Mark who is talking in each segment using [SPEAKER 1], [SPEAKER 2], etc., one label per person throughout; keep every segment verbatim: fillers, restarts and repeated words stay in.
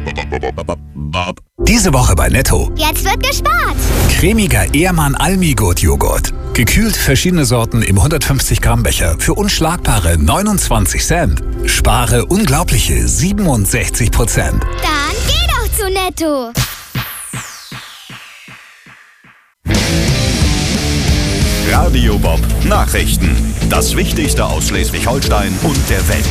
[SPEAKER 1] Diese Woche bei Netto.
[SPEAKER 2] Jetzt wird gespart.
[SPEAKER 1] Cremiger Ehrmann Almigurt Joghurt. Gekühlt verschiedene Sorten im hundertfünfzig Gramm Becher für unschlagbare neunundzwanzig Cent. Spare unglaubliche siebenundsechzig Prozent.
[SPEAKER 2] Dann geh doch zu Netto.
[SPEAKER 3] Radio Bob Nachrichten. Das Wichtigste aus Schleswig-Holstein und der Welt.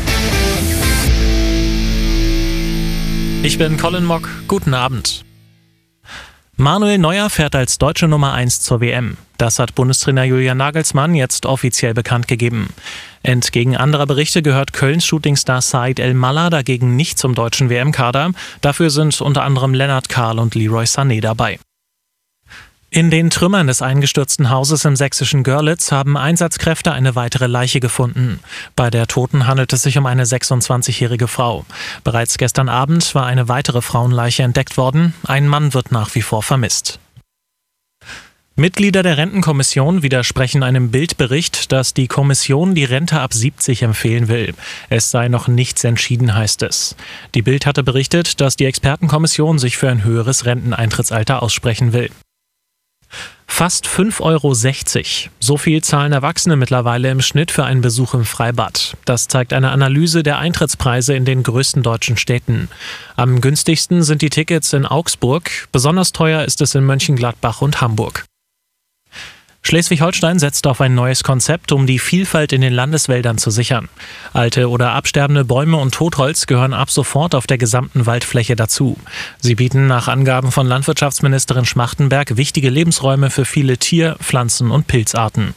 [SPEAKER 4] Ich bin Colin Mock. Guten Abend. Manuel Neuer fährt als deutsche Nummer eins zur W M. Das hat Bundestrainer Julian Nagelsmann jetzt offiziell bekannt gegeben. Entgegen anderer Berichte gehört Kölns Shootingstar Said El-Mallah dagegen nicht zum deutschen W M-Kader. Dafür sind unter anderem Lennart Kahl und Leroy Sané dabei. In den Trümmern des eingestürzten Hauses im sächsischen Görlitz haben Einsatzkräfte eine weitere Leiche gefunden. Bei der Toten handelt es sich um eine sechsundzwanzigjährige Frau. Bereits gestern Abend war eine weitere Frauenleiche entdeckt worden. Ein Mann wird nach wie vor vermisst. Mitglieder der Rentenkommission widersprechen einem Bild-Bericht, dass die Kommission die Rente ab siebzig empfehlen will. Es sei noch nichts entschieden, heißt es. Die Bild hatte berichtet, dass die Expertenkommission sich für ein höheres Renteneintrittsalter aussprechen will. Fast fünf Euro sechzig. So viel zahlen Erwachsene mittlerweile im Schnitt für einen Besuch im Freibad. Das zeigt eine Analyse der Eintrittspreise in den größten deutschen Städten. Am günstigsten sind die Tickets in Augsburg, besonders teuer ist es in Mönchengladbach und Hamburg. Schleswig-Holstein setzt auf ein neues Konzept, um die Vielfalt in den Landeswäldern zu sichern. Alte oder absterbende Bäume und Totholz gehören ab sofort auf der gesamten Waldfläche dazu. Sie bieten nach Angaben von Landwirtschaftsministerin Schmachtenberg wichtige Lebensräume für viele Tier-, Pflanzen- und Pilzarten.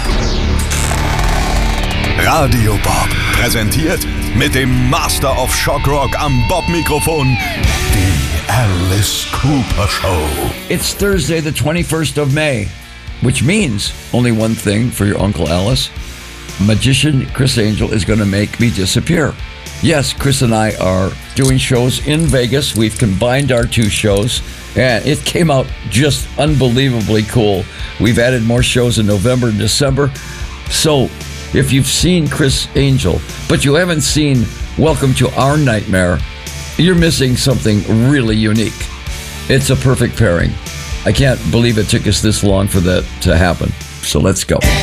[SPEAKER 3] Radio Bob präsentiert mit dem Master of Shock Rock am Bob-Mikrofon die Alice Cooper Show.
[SPEAKER 5] It's Thursday, the twenty-first of May. Which means only one thing for your Uncle Alice. Magician Criss Angel is going to make me disappear. Yes, Chris and I are doing shows in Vegas. We've combined our two shows, and it came out just unbelievably cool. We've added more shows in November and December. So, if you've seen Criss Angel, but you haven't seen Welcome to Our Nightmare, you're missing something really unique. It's a perfect pairing. I can't believe it took us this long for that to happen. So let's go.